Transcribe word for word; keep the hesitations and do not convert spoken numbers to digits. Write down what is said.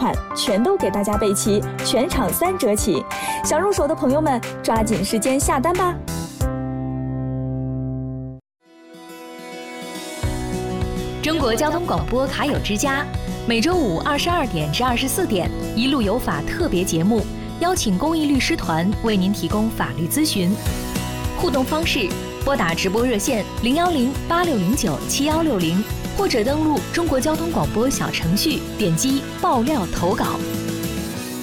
款全都给大家备齐，全场三折起。想入手的朋友们，抓紧时间下单吧。 中国交通广播卡友之家，每周五二十二点至二十四点，一路有法特别节目，邀请公益律师团为您提供法律咨询。互动方式：拨打直播热线零幺零八六零九七幺六零，或者登录中国交通广播小程序，点击爆料投稿。